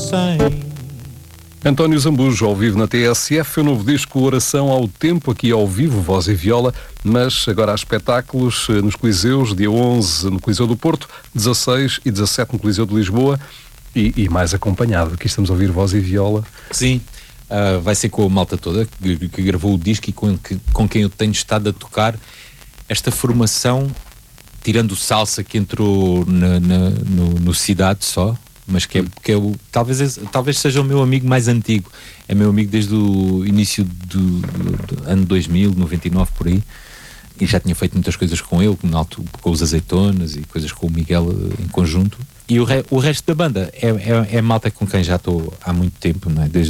same. António Zambujo, ao vivo na TSF, o novo disco Oração ao Tempo, aqui ao vivo, voz e viola, mas agora há espetáculos nos Coliseus, dia 11 no Coliseu do Porto, 16 e 17 no Coliseu de Lisboa e mais acompanhado. Aqui estamos a ouvir voz e viola. Sim, vai ser com a malta toda que gravou o disco e com quem eu tenho estado a tocar. Esta formação, tirando o Salsa que entrou no Cidade só, mas que é talvez seja o meu amigo mais antigo. É meu amigo desde o início do ano 2000, 99 por aí, e já tinha feito muitas coisas com ele, com os Azeitonas e coisas com o Miguel em conjunto. E o resto da banda é malta com quem já estou há muito tempo, não é? Desde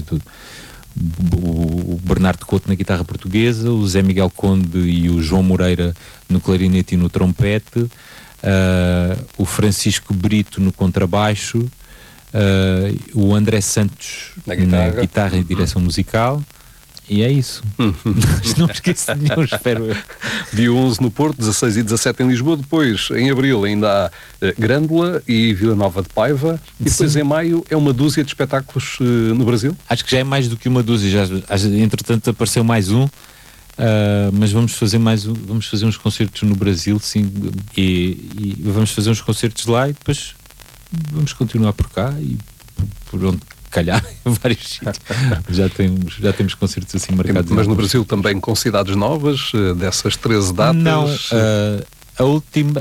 o Bernardo Couto na guitarra portuguesa, o Zé Miguel Conde e o João Moreira no clarinete e no trompete, o Francisco Brito no contrabaixo, o André Santos na guitarra e direção musical, e é isso. Não esqueço de nenhum, espero eu. Dia 11 no Porto, 16 e 17 em Lisboa, depois em Abril ainda há Grândola e Vila Nova de Paiva, e depois em Maio é uma dúzia de espetáculos no Brasil? Acho que já é mais do que uma dúzia, entretanto apareceu mais um. Mas vamos fazer uns concertos no Brasil, sim, e vamos fazer uns concertos lá e depois vamos continuar por cá e por onde calhar em vários sítios. Já temos concertos assim marcados. Mas no Brasil também com cidades novas, dessas 13 datas? Não, a última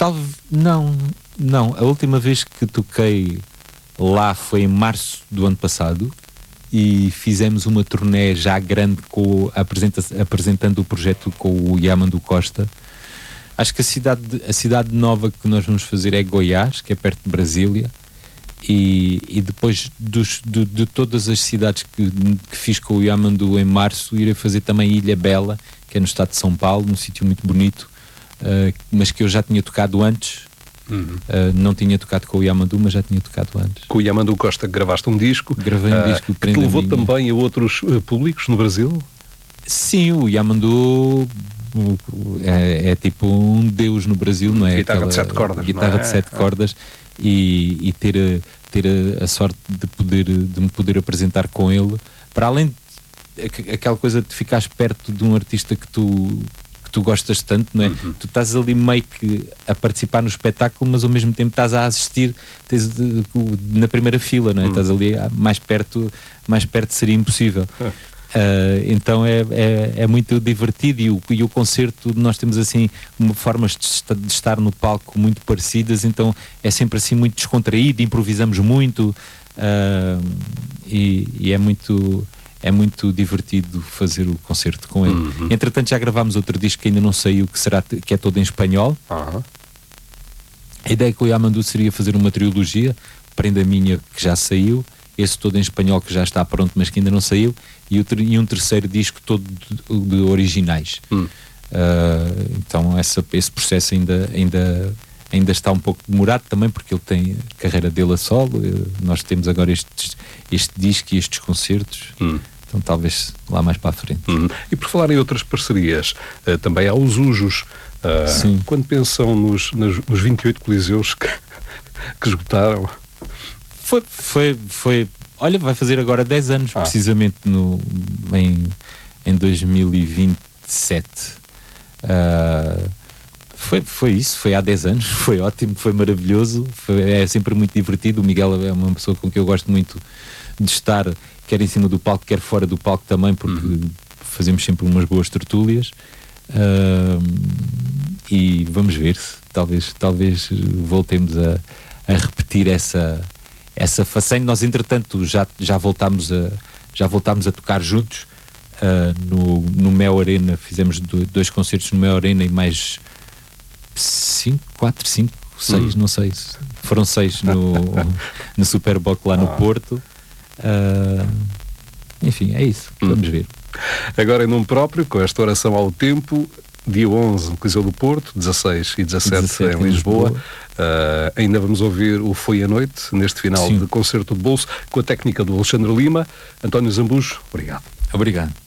a última vez que toquei lá foi em março do ano passado. E fizemos uma turnê já grande apresentando o projeto com o Yamandu Costa. Acho que a cidade nova que nós vamos fazer é Goiás, que é perto de Brasília, e depois de todas as cidades que fiz com o Yamandu em março, irei fazer também Ilha Bela, que é no estado de São Paulo, num sítio muito bonito, mas que eu já tinha tocado antes. Não tinha tocado com o Yamandu, mas já tinha tocado antes. Com o Yamandu Costa gravaste um disco. Gravei um disco que te levou também a outros públicos no Brasil? Sim, o Yamandu é tipo um deus no Brasil, não é? Guitarra de 7 cordas. Guitarra de 7 cordas e ter a sorte de me poder apresentar com ele, para além de aquela coisa de ficares perto de um artista que tu gostas tanto, não é? Tu estás ali meio que a participar no espetáculo, mas ao mesmo tempo estás a assistir na primeira fila, não é? Estás ali mais perto seria impossível. Então é muito divertido e o concerto, nós temos assim formas de estar no palco muito parecidas, então é sempre assim muito descontraído, improvisamos muito, e é muito divertido fazer o concerto com ele. Entretanto já gravámos outro disco que ainda não saiu, que é todo em espanhol. A ideia com o Yamandu seria fazer uma trilogia, Prenda Minha, que já saiu, esse todo em espanhol que já está pronto, mas que ainda não saiu, e um terceiro disco todo de originais. Então esse processo ainda está um pouco demorado também, porque ele tem a carreira dele a solo. Nós temos agora este disco e estes concertos, então talvez lá mais para a frente. E por falar em outras parcerias, também há os Ujos. Quando pensam nos 28 coliseus que esgotaram? Foi olha, vai fazer agora 10 anos, precisamente em 2027. Foi isso, foi há 10 anos, foi ótimo, foi maravilhoso, é sempre muito divertido. O Miguel é uma pessoa com quem eu gosto muito de estar, quer em cima do palco, quer fora do palco também, porque fazemos sempre umas boas tertúlias, e vamos ver se talvez voltemos a repetir essa façanha. Nós entretanto já voltámos a tocar juntos, no Mel Arena. Fizemos 2 concertos no Mel Arena e mais 4, 5, 6, não sei, foram 6 no Superboc lá no Porto. Enfim, é isso, vamos ver. Agora em nome próprio, com esta Oração ao Tempo, dia 11 no Coliseu do Porto, 16 e 17 em Lisboa. Ainda vamos ouvir o Foi a Noite neste final de concerto de bolso, com a técnica do Alexandre Lima. António Zambujo, obrigado. Obrigado.